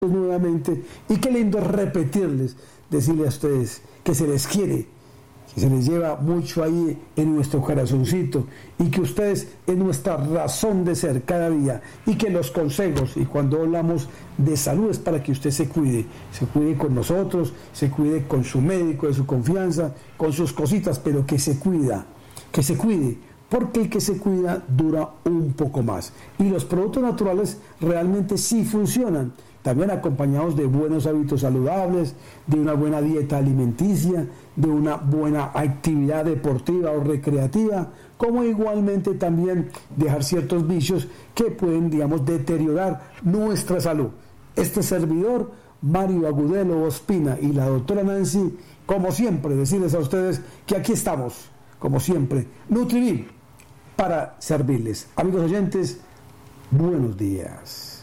nuevamente, y qué lindo repetirles, decirle a ustedes que se les quiere, que se les lleva mucho ahí en nuestro corazoncito, y que ustedes es nuestra razón de ser cada día, y que los consejos, y cuando hablamos de salud es para que usted se cuide con nosotros, se cuide con su médico de su confianza, con sus cositas, pero que se cuide, porque el que se cuida dura un poco más, y los productos naturales realmente sí funcionan, también acompañados de buenos hábitos saludables, de una buena dieta alimenticia, de una buena actividad deportiva o recreativa, como igualmente también dejar ciertos vicios que pueden, digamos, deteriorar nuestra salud. Este servidor, Mario Agudelo Ospina, y la doctora Nancy, como siempre, decirles a ustedes que aquí estamos, como siempre, Nutrivit, para servirles. Amigos oyentes, buenos días.